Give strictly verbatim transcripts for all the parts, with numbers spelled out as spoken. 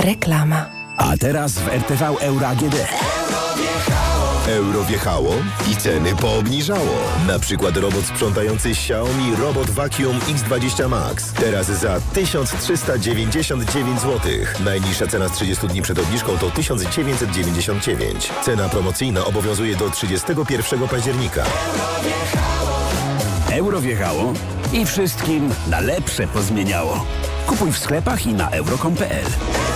Reklama. A teraz w R T V Euro A G D. Euro wjechało i ceny poobniżało. Na przykład robot sprzątający Xiaomi Robot Vacuum X dwadzieścia Max. Teraz za tysiąc trzysta dziewięćdziesiąt dziewięć złotych. Najniższa cena z trzydziestu dni przed obniżką to tysiąc dziewięćset dziewięćdziesiąt dziewięć. Cena promocyjna obowiązuje do trzydziestego pierwszego października. Euro wjechało i wszystkim na lepsze pozmieniało. Kupuj w sklepach i na euro kropka com kropka p l.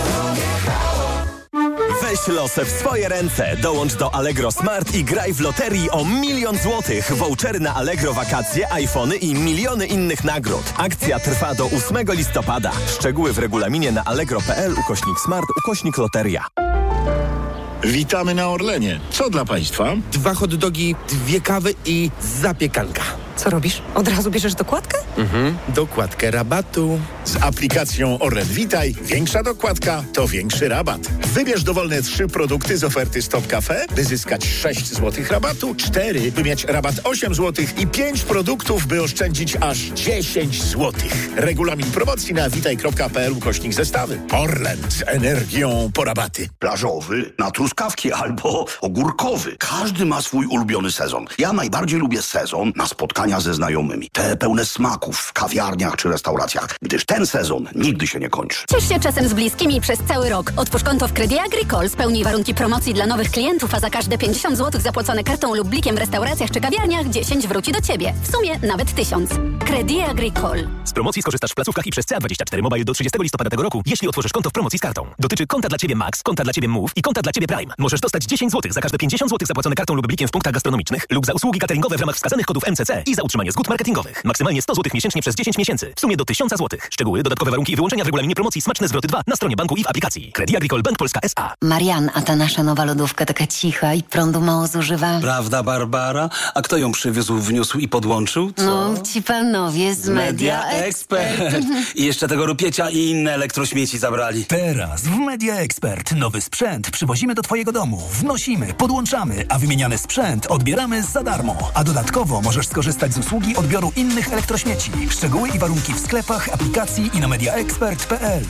Weź losy w swoje ręce. Dołącz do Allegro Smart i graj w loterii o milion złotych. Vouchery na Allegro wakacje, iPhony i miliony innych nagród. Akcja trwa do ósmego listopada. Szczegóły w regulaminie na allegro kropka p l ukośnik smart ukośnik loteria. Witamy na Orlenie. Co dla Państwa? Dwa hot dogi, dwie kawy i zapiekanka. Co robisz? Od razu bierzesz dokładkę? Mhm. Dokładkę rabatu. Z aplikacją Orlen Witaj większa dokładka to większy rabat. Wybierz dowolne trzy produkty z oferty Stop Cafe, by zyskać sześć złotych rabatu, cztery, by mieć rabat osiem złotych i pięć produktów, by oszczędzić aż dziesięć złotych. Regulamin promocji na witaj kropka p l ukośnik zestawy. Orlen z energią po rabaty. Plażowy, na truskawki albo ogórkowy. Każdy ma swój ulubiony sezon. Ja najbardziej lubię sezon na spotkania ze znajomymi. Te pełne smaków w kawiarniach czy restauracjach, gdyż ten sezon nigdy się nie kończy. Ciesz się czasem z bliskimi przez cały rok. Otwórz konto w Crédit Agricole, spełnij warunki promocji dla nowych klientów, a za każde pięćdziesiąt złotych zapłacone kartą lub blikiem w restauracjach czy kawiarniach dziesięć wróci do Ciebie. W sumie nawet tysiąc. Crédit Agricole. Z promocji skorzystasz w placówkach i przez C A dwadzieścia cztery Mobile do trzydziestego listopada tego roku, jeśli otworzysz konto w promocji z kartą. Dotyczy konta dla Ciebie Max, konta dla Ciebie Move i konta dla Ciebie Prime. Możesz dostać dziesięć złotych za każde pięćdziesiąt złotych zapłacone kartą lub blikiem w punktach gastronomicznych lub za usługi cateringowe w ramach wskazanych kodów M C C i za utrzymanie zgód marketingowych. Maksymalnie sto złotych miesięcznie przez dziesięć miesięcy. W sumie do tysiąc złotych. Szczegóły, dodatkowe warunki i wyłączenia w regulaminie promocji Smaczne Zwroty dwa na stronie banku i w aplikacji. Crédit Agricole Bank Polska S A. Marian, a ta nasza nowa lodówka taka cicha i prądu mało zużywa. Prawda, Barbara? A kto ją przywiózł, wniósł i podłączył? Co? No, ci panowie z Media Expert. I jeszcze tego rupiecia i inne elektrośmieci zabrali. Teraz w Media Expert nowy sprzęt przywozimy do Twojego domu. Wnosimy, podłączamy, a wymieniany sprzęt odbieramy za darmo. A dodatkowo możesz skorzystać z usługi odbioru innych elektrośmieci. Szczegóły i warunki w sklepach, aplikacji i na media expert kropka p l.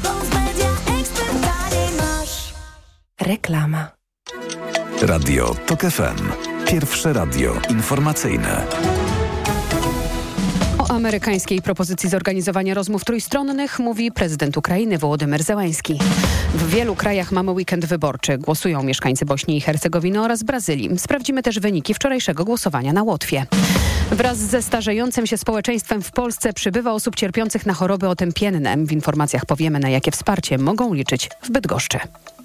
Reklama. Radio Tok F M. Pierwsze radio informacyjne. O amerykańskiej propozycji zorganizowania rozmów trójstronnych mówi prezydent Ukrainy Wołodymyr Zełański. W wielu krajach mamy weekend wyborczy. Głosują mieszkańcy Bośni i Hercegowiny oraz Brazylii. Sprawdzimy też wyniki wczorajszego głosowania na Łotwie. Wraz ze starzejącym się społeczeństwem w Polsce przybywa osób cierpiących na choroby otępienne. W informacjach powiemy, na jakie wsparcie mogą liczyć w Bydgoszczy.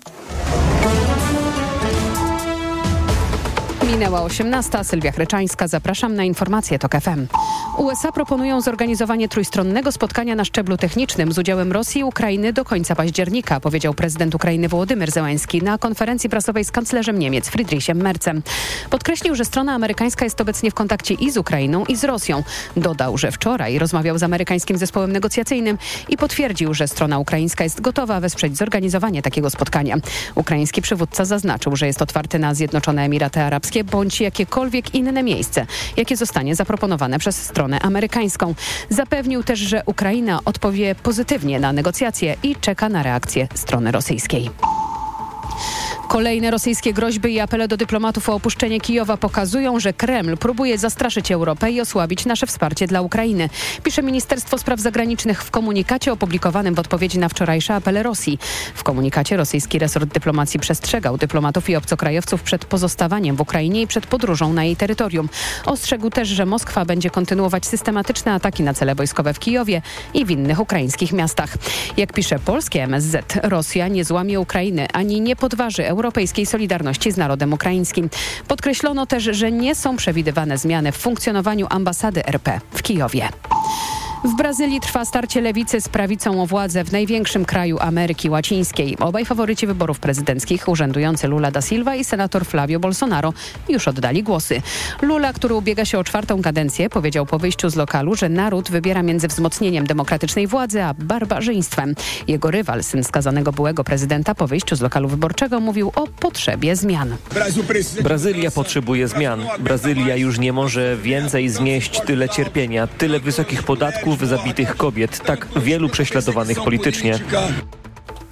Minęła osiemnasta. Sylwia Chryczańska. Zapraszam na informacje Tok F M. U S A proponują zorganizowanie trójstronnego spotkania na szczeblu technicznym z udziałem Rosji i Ukrainy do końca października, powiedział prezydent Ukrainy Wołodymyr Zełański na konferencji prasowej z kanclerzem Niemiec Friedrichem Merzem. Podkreślił, że strona amerykańska jest obecnie w kontakcie i z Ukrainą, i z Rosją. Dodał, że wczoraj rozmawiał z amerykańskim zespołem negocjacyjnym i potwierdził, że strona ukraińska jest gotowa wesprzeć zorganizowanie takiego spotkania. Ukraiński przywódca zaznaczył, że jest otwarty na Zjednoczone Emiraty Arabskie bądź jakiekolwiek inne miejsce, jakie zostanie zaproponowane przez stronę amerykańską. Zapewnił też, że Ukraina odpowie pozytywnie na negocjacje i czeka na reakcję strony rosyjskiej. Kolejne rosyjskie groźby i apele do dyplomatów o opuszczenie Kijowa pokazują, że Kreml próbuje zastraszyć Europę i osłabić nasze wsparcie dla Ukrainy. Pisze Ministerstwo Spraw Zagranicznych w komunikacie opublikowanym w odpowiedzi na wczorajsze apele Rosji. W komunikacie rosyjski resort dyplomacji przestrzegał dyplomatów i obcokrajowców przed pozostawaniem w Ukrainie i przed podróżą na jej terytorium. Ostrzegł też, że Moskwa będzie kontynuować systematyczne ataki na cele wojskowe w Kijowie i w innych ukraińskich miastach. Jak pisze polskie M S Z, Rosja nie złamie Ukrainy ani nie podważy europejskiej solidarności z narodem ukraińskim. Podkreślono też, że nie są przewidywane zmiany w funkcjonowaniu ambasady R P w Kijowie. W Brazylii trwa starcie lewicy z prawicą o władzę w największym kraju Ameryki Łacińskiej. Obaj faworyci wyborów prezydenckich, urzędujący Lula da Silva i senator Flávio Bolsonaro, już oddali głosy. Lula, który ubiega się o czwartą kadencję, powiedział po wyjściu z lokalu, że naród wybiera między wzmocnieniem demokratycznej władzy a barbarzyństwem. Jego rywal, syn skazanego byłego prezydenta, po wyjściu z lokalu wyborczego mówił o potrzebie zmian. Brazylia potrzebuje zmian. Brazylia już nie może więcej znieść tyle cierpienia, tyle wysokich podatków, zabitych kobiet, tak wielu prześladowanych politycznie.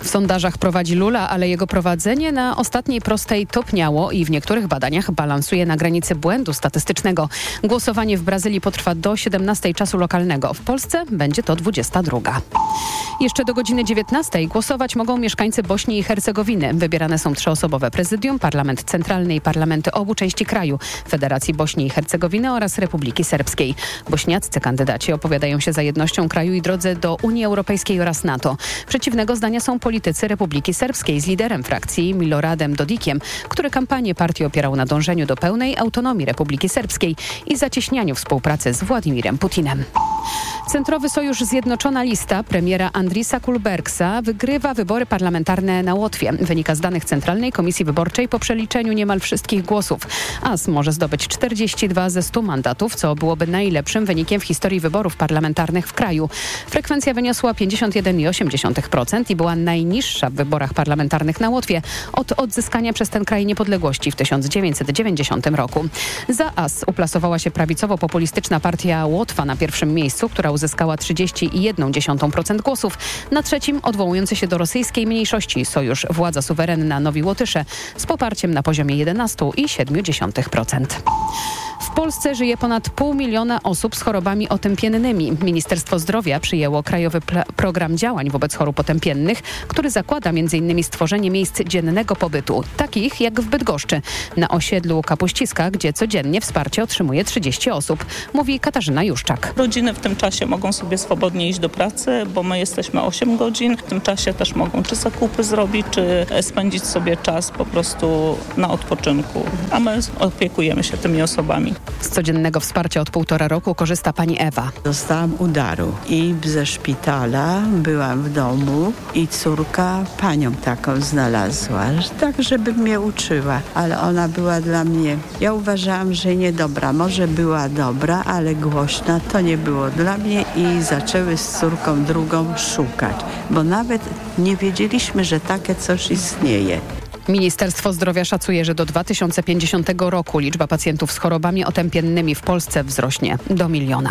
W sondażach prowadzi Lula, ale jego prowadzenie na ostatniej prostej topniało i w niektórych badaniach balansuje na granicy błędu statystycznego. Głosowanie w Brazylii potrwa do siedemnastej czasu lokalnego. W Polsce będzie to dwudziesta druga. Jeszcze do godziny dziewiętnastej głosować mogą mieszkańcy Bośni i Hercegowiny. Wybierane są trzyosobowe prezydium, parlament centralny i parlamenty obu części kraju, Federacji Bośni i Hercegowiny oraz Republiki Serbskiej. Bośniaccy kandydaci opowiadają się za jednością kraju i drodze do Unii Europejskiej oraz NATO. Przeciwnego zdania są politycy Republiki Serbskiej z liderem frakcji Miloradem Dodikiem, który kampanię partii opierał na dążeniu do pełnej autonomii Republiki Serbskiej i zacieśnianiu współpracy z Władimirem Putinem. Centrowy Sojusz Zjednoczona Lista premiera Andrisa Kulbergsa wygrywa wybory parlamentarne na Łotwie. Wynika z danych Centralnej Komisji Wyborczej po przeliczeniu niemal wszystkich głosów. A S może zdobyć czterdzieści dwa ze stu mandatów, co byłoby najlepszym wynikiem w historii wyborów parlamentarnych w kraju. Frekwencja wyniosła pięćdziesiąt jeden przecinek osiem procent i była najniższa w wyborach parlamentarnych na Łotwie od odzyskania przez ten kraj niepodległości w tysiąc dziewięćset dziewięćdziesiątym roku. Za A S uplasowała się prawicowo-populistyczna partia Łotwa na pierwszym miejscu, która uzyskała trzydzieści jeden przecinek jeden procent głosów. Na trzecim odwołujący się do rosyjskiej mniejszości Sojusz Władza Suwerenna Nowi Łotysze z poparciem na poziomie jedenaście przecinek siedem procent. W Polsce żyje ponad pół miliona osób z chorobami otępiennymi. Ministerstwo Zdrowia przyjęło Krajowy pl- Program Działań wobec chorób otępiennych, który zakłada m in stworzenie miejsc dziennego pobytu, takich jak w Bydgoszczy, na osiedlu Kapuściska, gdzie codziennie wsparcie otrzymuje trzydzieści osób, mówi Katarzyna Juszczak. Rodziny w tym czasie mogą sobie swobodnie iść do pracy, bo my jesteśmy osiem godzin. W tym czasie też mogą czy zakupy zrobić, czy spędzić sobie czas po prostu na odpoczynku, a my opiekujemy się tymi osobami. Z codziennego wsparcia od półtora roku korzysta pani Ewa. Dostałam udaru i ze szpitala byłam w domu i córka panią taką znalazła, tak żeby mnie uczyła, ale ona była dla mnie, ja uważałam, że niedobra, może była dobra, ale głośna, to nie było dla mnie i zaczęły z córką drugą szukać, bo nawet nie wiedzieliśmy, że takie coś istnieje. Ministerstwo Zdrowia szacuje, że do dwa tysiące pięćdziesiątego roku liczba pacjentów z chorobami otępiennymi w Polsce wzrośnie do miliona.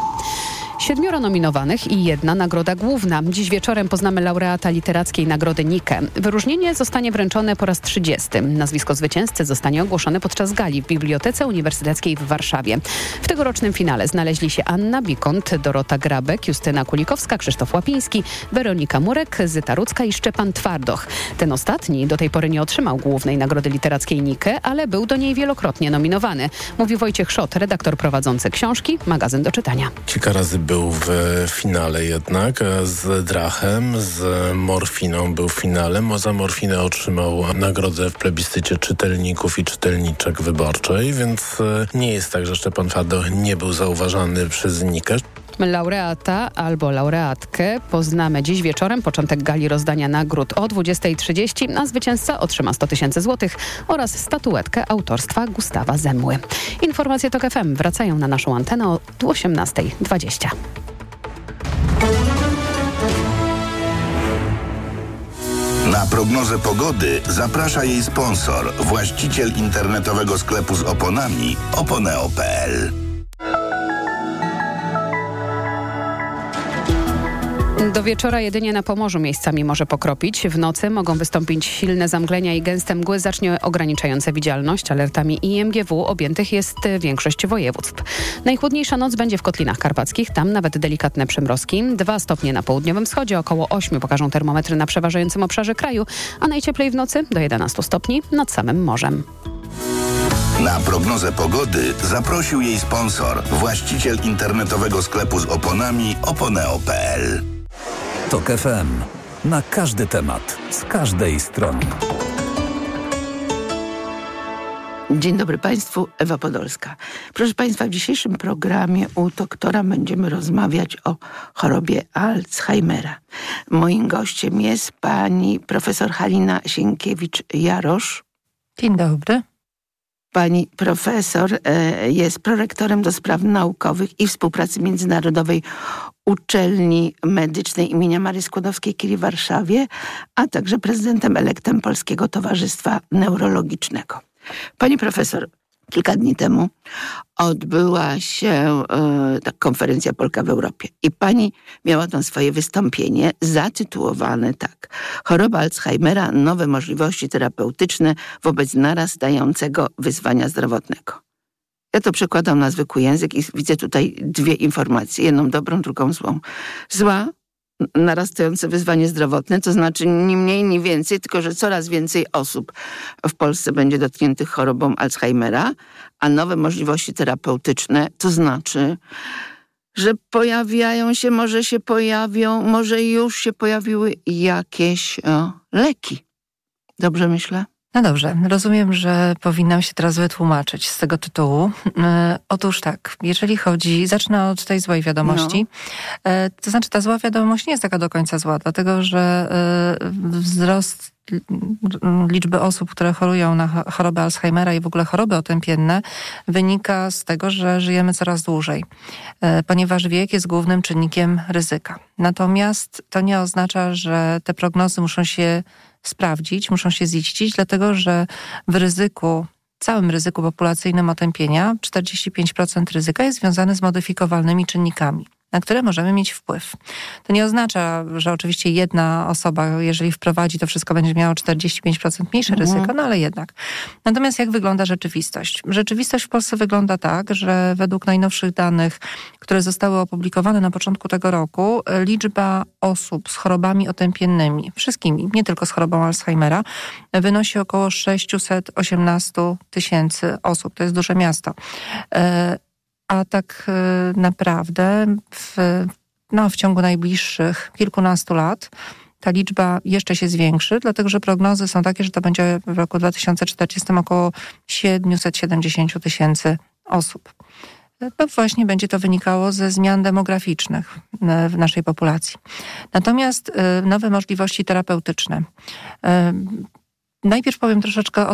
Siedmioro nominowanych i jedna nagroda główna. Dziś wieczorem poznamy laureata literackiej nagrody Nike. Wyróżnienie zostanie wręczone po raz trzydziesty. Nazwisko zwycięzcy zostanie ogłoszone podczas gali w Bibliotece Uniwersyteckiej w Warszawie. W tegorocznym finale znaleźli się Anna Bikont, Dorota Grabek, Justyna Kulikowska, Krzysztof Łapiński, Weronika Murek, Zyta Rudzka i Szczepan Twardoch. Ten ostatni do tej pory nie otrzymał głównej nagrody literackiej Nike, ale był do niej wielokrotnie nominowany. Mówi Wojciech Szot, redaktor prowadzący książki, magazyn do czytania. Kilka razy był w finale jednak, z Drachem, z Morfiną był w finale. Za Morfinę otrzymał nagrodę w plebiscycie czytelników i czytelniczek wyborczej, więc nie jest tak, że Szczepan Twardoch nie był zauważany przez Nikę. Laureata albo laureatkę poznamy dziś wieczorem. Początek gali rozdania nagród o dwudziestej trzydzieści, a zwycięzca otrzyma sto tysięcy złotych oraz statuetkę autorstwa Gustawa Zemły. Informacje TOK F M wracają na naszą antenę o osiemnastej dwadzieścia. Na prognozę pogody zaprasza jej sponsor, właściciel internetowego sklepu z oponami oponeo kropka p l. Do wieczora jedynie na Pomorzu miejscami może pokropić. W nocy mogą wystąpić silne zamglenia i gęste mgły, zacznie ograniczające widzialność. Alertami I M G W objętych jest większość województw. Najchłodniejsza noc będzie w Kotlinach Karpackich, tam nawet delikatne przymrozki. Dwa stopnie na południowym wschodzie, około ośmiu pokażą termometry na przeważającym obszarze kraju, a najcieplej w nocy do jedenastu stopni nad samym morzem. Na prognozę pogody zaprosił jej sponsor, właściciel internetowego sklepu z oponami oponeo kropka p l. TOK F M. Na każdy temat, z każdej strony. Dzień dobry Państwu, Ewa Podolska. Proszę Państwa, w dzisiejszym programie u doktora będziemy rozmawiać o chorobie Alzheimera. Moim gościem jest pani profesor Halina Sienkiewicz-Jarosz. Dzień dobry. Pani profesor e, jest prorektorem do spraw naukowych i współpracy międzynarodowej Uczelni Medycznej imienia Marii Skłodowskiej-Curie w Warszawie, a także prezydentem elektem Polskiego Towarzystwa Neurologicznego. Pani profesor, kilka dni temu odbyła się e, ta konferencja Polka w Europie. I pani miała tam swoje wystąpienie zatytułowane tak. Choroba Alzheimera, nowe możliwości terapeutyczne wobec narastającego wyzwania zdrowotnego. Ja to przekładam na zwykły język i widzę tutaj dwie informacje. Jedną dobrą, drugą złą. Zła, narastające wyzwanie zdrowotne, to znaczy ni mniej, ni więcej, tylko że coraz więcej osób w Polsce będzie dotkniętych chorobą Alzheimera, a nowe możliwości terapeutyczne, to znaczy, że pojawiają się, może się pojawią, może już się pojawiły jakieś o, leki. Dobrze myślę? No dobrze, rozumiem, że powinnam się teraz wytłumaczyć z tego tytułu. E, otóż tak, jeżeli chodzi, zacznę od tej złej wiadomości. No. E, to znaczy ta zła wiadomość nie jest taka do końca zła, dlatego że e, wzrost liczby osób, które chorują na chorobę Alzheimera i w ogóle choroby otępienne wynika z tego, że żyjemy coraz dłużej, e, ponieważ wiek jest głównym czynnikiem ryzyka. Natomiast to nie oznacza, że te prognozy muszą się sprawdzić, muszą się ziścić, dlatego że w ryzyku, całym ryzyku populacyjnym otępienia czterdzieści pięć procent ryzyka jest związane z modyfikowalnymi czynnikami, na które możemy mieć wpływ. To nie oznacza, że oczywiście jedna osoba, jeżeli wprowadzi, to wszystko będzie miało czterdzieści pięć procent mniejsze mhm. ryzyko, no ale jednak. Natomiast jak wygląda rzeczywistość? Rzeczywistość w Polsce wygląda tak, że według najnowszych danych, które zostały opublikowane na początku tego roku, liczba osób z chorobami otępiennymi, wszystkimi, nie tylko z chorobą Alzheimera, wynosi około sześćset osiemnaście tysięcy osób. To jest duże miasto. A tak naprawdę w, no, w ciągu najbliższych kilkunastu lat ta liczba jeszcze się zwiększy, dlatego że prognozy są takie, że to będzie w roku dwa tysiące czterdziestym około siedemset siedemdziesiąt tysięcy osób. No właśnie będzie to wynikało ze zmian demograficznych w naszej populacji. Natomiast nowe możliwości terapeutyczne. Najpierw powiem troszeczkę o